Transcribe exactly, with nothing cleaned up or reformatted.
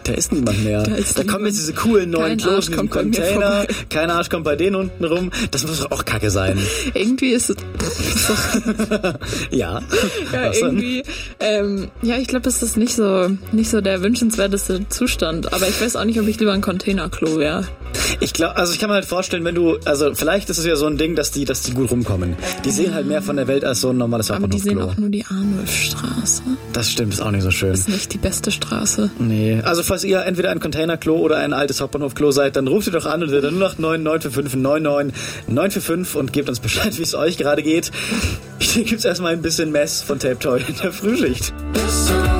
Da ist niemand mehr. Da, da kommen jetzt diese coolen neuen Klos in Container. Kein Arsch kommt bei denen unten rum. Das muss doch auch kacke sein. Irgendwie ist es... ja. Ja, irgendwie... Ähm, ja, ich glaube, das ist nicht so, nicht so der wünschenswerteste Zustand. Aber ich weiß auch nicht, ob ich lieber ein Containerklo wäre. Ich glaube, also ich kann mir halt vorstellen, wenn du... Also vielleicht ist es ja so ein Ding, dass die, dass die gut rumkommen. Die sehen halt mehr von der Welt als so ein normales Hauptbahnhofklo. Aber die sehen auch nur die Arnulfstraße. Das stimmt, ist auch nicht so schön. Das ist nicht die beste Straße. Nee, also falls ihr entweder ein Containerklo oder ein altes Hauptbahnhofklo seid, dann ruft ihr doch an unter null acht neun neun vier fünf neun neun neun vier fünf und gebt uns Bescheid, wie es euch gerade geht. Hier gibt's erstmal ein bisschen Mess von Tape Toy in der Frühschicht.